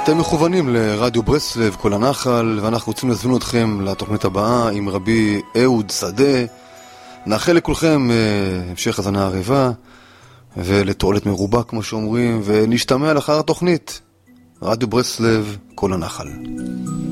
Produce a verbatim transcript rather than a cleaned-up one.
אתם מכוונים לרדיו ברסלב, כל הנחל, ואנחנו רוצים להזמין אתכם לתוכנית הבאה עם רבי אהוד שדה. נאחל לכולכם המשך הזנה ערבה ולתועלת מרובה כמו שאומרים, ונשתמע לאחר התוכנית. רדיו ברסלב, כל הנחל.